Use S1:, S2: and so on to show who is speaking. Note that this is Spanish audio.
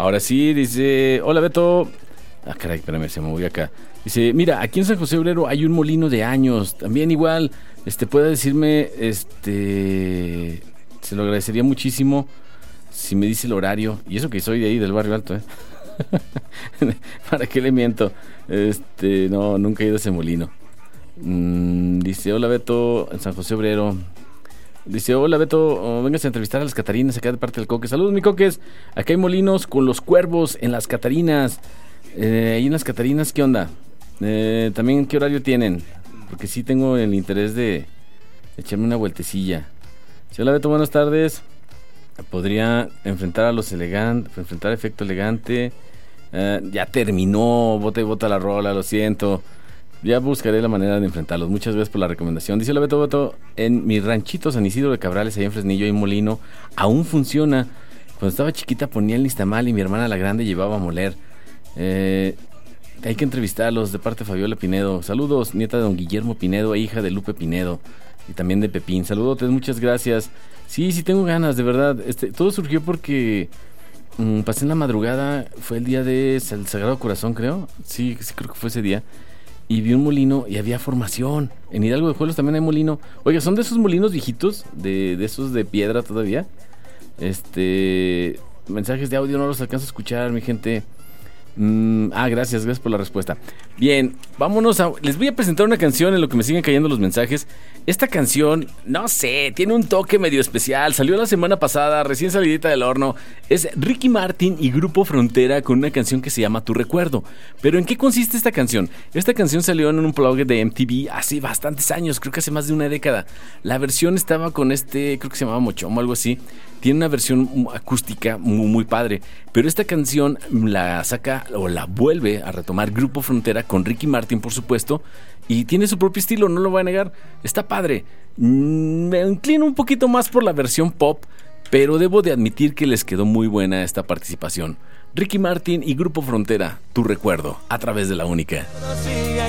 S1: Ahora sí, dice, hola Beto. Ah, caray, espérame, se me movió acá. Dice, mira, aquí en San José Obrero hay un molino de años. También igual, puede decirme, se lo agradecería muchísimo si me dice el horario. Y eso que soy de ahí, del Barrio Alto, ¿Para qué le miento? No, nunca he ido a ese molino. Dice, hola Beto, en San José Obrero. Dice, hola Beto, vengas a entrevistar a las Catarinas acá de parte del Coques. Saludos, mi Coques. Acá hay molinos con los cuervos en las Catarinas. Ahí en las Catarinas, ¿qué onda? También, ¿qué horario tienen? Porque sí tengo el interés de echarme una vueltecilla. Sí, hola Beto, buenas tardes. Podría enfrentar a los elegantes, enfrentar a Efecto Elegante. Ya terminó, bota y bota la rola, lo siento. Ya buscaré la manera de enfrentarlos. Muchas gracias por la recomendación. Dice la Beto, en mi ranchito San Isidro de Cabrales, allá en Fresnillo, hay un molino. Aún funciona. Cuando estaba chiquita ponía el nixtamal y mi hermana la grande llevaba a moler. Hay que entrevistarlos de parte de Fabiola Pinedo. Saludos, nieta de don Guillermo Pinedo e hija de Lupe Pinedo. Y también de Pepín. Saludotes, muchas gracias. Sí, tengo ganas, de verdad. Todo surgió porque pasé en la madrugada. Fue el día de el Sagrado Corazón, creo. Sí, creo que fue ese día. Y vi un molino y había formación. En Hidalgo de Juelos también hay molino. Oiga, ¿son de esos molinos viejitos? De esos de piedra todavía. Mensajes de audio no los alcanzo a escuchar, mi gente. Gracias por la respuesta. Bien, vámonos les voy a presentar una canción en lo que me siguen cayendo los mensajes. Esta canción, no sé, tiene un toque medio especial. Salió la semana pasada, recién salidita del horno. Es Ricky Martin y Grupo Frontera con una canción que se llama Tu Recuerdo. Pero ¿en qué consiste esta canción? Esta canción salió en un blog de MTV hace bastantes años, creo que hace más de una década. La versión estaba con creo que se llamaba Mochomo, algo así. Tiene una versión acústica muy, muy padre. Pero esta canción la saca o la vuelve a retomar Grupo Frontera con Ricky Martin, por supuesto. Y tiene su propio estilo, no lo voy a negar. Está padre. Me inclino un poquito más por la versión pop, pero debo de admitir que les quedó muy buena esta participación. Ricky Martin y Grupo Frontera, Tu Recuerdo, a través de La Única.
S2: Sigue